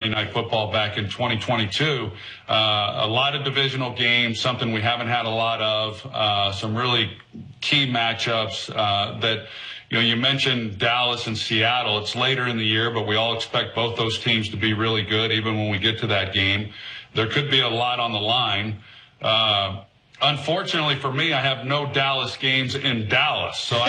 Night Football back in 2022. A lot of divisional games, something we haven't had a lot of, some really key matchups that, you mentioned Dallas and Seattle. It's later in the year, but we all expect both those teams to be really good even when we get to that game. There could be a lot on the line. Unfortunately for me, I have no Dallas games in Dallas. So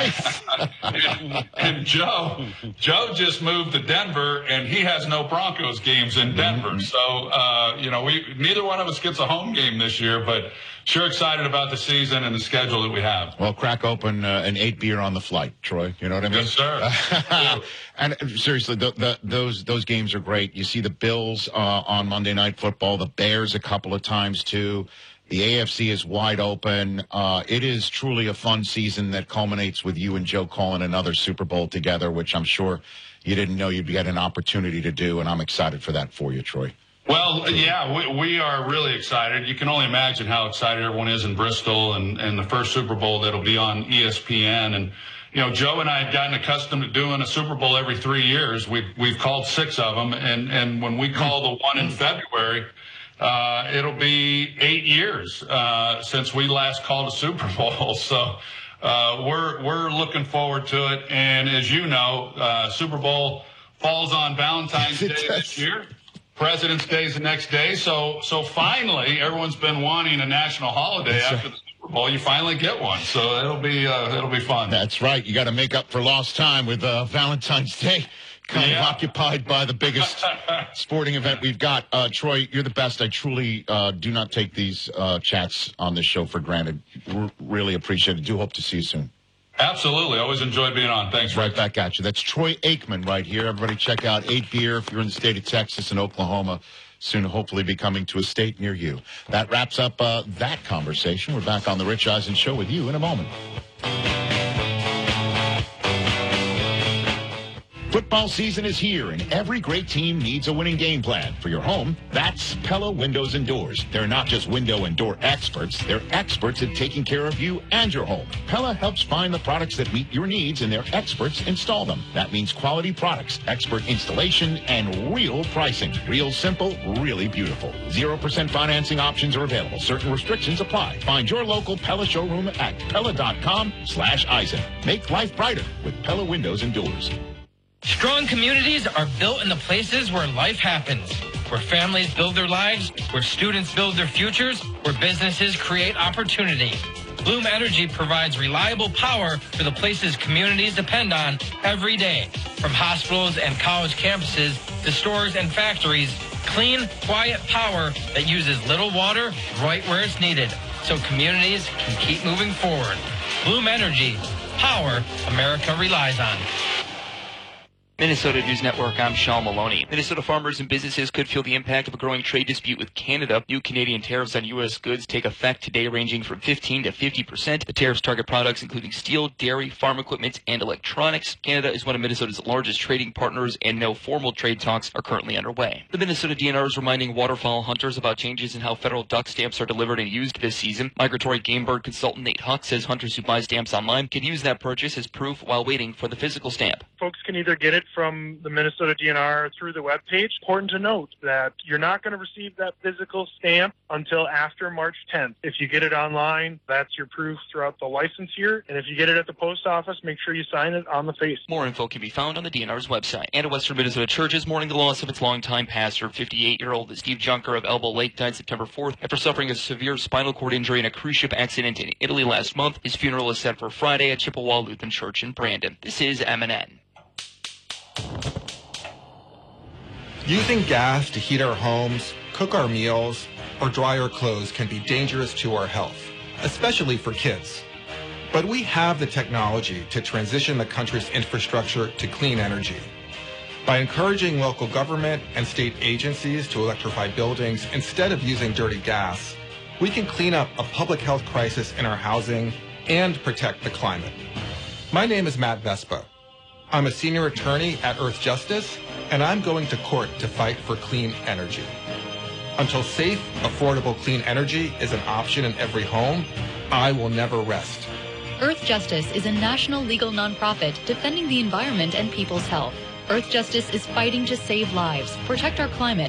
and Joe just moved to Denver, and he has no Broncos games in Denver. So, neither one of us gets a home game this year, but sure excited about the season and the schedule that we have. Well, crack open an 8-beer on the flight, Troy. You know what I mean? Yes, sir. And seriously, those games are great. You see the Bills on Monday Night Football, the Bears a couple of times too. The AFC is wide open. It is truly a fun season that culminates with you and Joe calling another Super Bowl together, which I'm sure you didn't know you'd get an opportunity to do, and I'm excited for that for you, Troy. Well, yeah, we are really excited. You can only imagine how excited everyone is in Bristol and the first Super Bowl that'll be on ESPN. And, Joe and I had gotten accustomed to doing a Super Bowl every 3 years. We've called 6 of them, and when we call the one in February, it'll be 8 years since we last called a Super Bowl. So we're looking forward to it. And as you know, Super Bowl falls on Valentine's Day this year. President's Day is the next day. So finally, everyone's been wanting a national holiday after the Super Bowl. You finally get one. So it'll be fun. That's right. You got to make up for lost time with Valentine's Day. Kind of occupied by the biggest sporting event we've got. Troy, you're the best. I truly do not take these chats on this show for granted. Really appreciate it. Do hope to see you soon. Absolutely. Always enjoyed being on. Thanks. Right back at you. That's Troy Aikman right here. Everybody check out 8-Beer if you're in the state of Texas and Oklahoma. Soon hopefully be coming to a state near you. That wraps up that conversation. We're back on the Rich Eisen Show with you in a moment. Football season is here, and every great team needs a winning game plan. For your home, that's Pella Windows and Doors. They're not just window and door experts. They're experts at taking care of you and your home. Pella helps find the products that meet your needs, and their experts install them. That means quality products, expert installation, and real pricing. Real simple, really beautiful. 0% financing options are available. Certain restrictions apply. Find your local Pella showroom at Pella.com/Eisen. Make life brighter with Pella Windows and Doors. Strong communities are built in the places where life happens, where families build their lives, where students build their futures, where businesses create opportunity. Bloom Energy provides reliable power for the places communities depend on every day. From hospitals and college campuses to stores and factories, clean, quiet power that uses little water right where it's needed, so communities can keep moving forward. Bloom Energy, power America relies on. Minnesota News Network, I'm Sean Maloney. Minnesota farmers and businesses could feel the impact of a growing trade dispute with Canada. New Canadian tariffs on U.S. goods take effect today, ranging from 15 to 50%. The tariffs target products including steel, dairy, farm equipment, and electronics. Canada is one of Minnesota's largest trading partners, and no formal trade talks are currently underway. The Minnesota DNR is reminding waterfowl hunters about changes in how federal duck stamps are delivered and used this season. Migratory game bird consultant Nate Huck says hunters who buy stamps online can use that purchase as proof while waiting for the physical stamp. Folks can either get it from the Minnesota DNR through the webpage. Important to note that you're not going to receive that physical stamp until after March 10th. If you get it online, that's your proof throughout the license year. And if you get it at the post office, make sure you sign it on the face. More info can be found on the DNR's website. And a Western Minnesota church is mourning the loss of its longtime pastor, 58-year-old Steve Junker of Elbow Lake, died September 4th after suffering a severe spinal cord injury in a cruise ship accident in Italy last month. His funeral is set for Friday at Chippewa Lutheran Church in Brandon. This is MNN. Using gas to heat our homes, cook our meals, or dry our clothes can be dangerous to our health, especially for kids. But we have the technology to transition the country's infrastructure to clean energy. By encouraging local government and state agencies to electrify buildings instead of using dirty gas, we can clean up a public health crisis in our housing and protect the climate. My name is Matt Vespa. I'm a senior attorney at Earth Justice, and I'm going to court to fight for clean energy. Until safe, affordable clean energy is an option in every home, I will never rest. Earth Justice is a national legal nonprofit defending the environment and people's health. Earth Justice is fighting to save lives, protect our climate,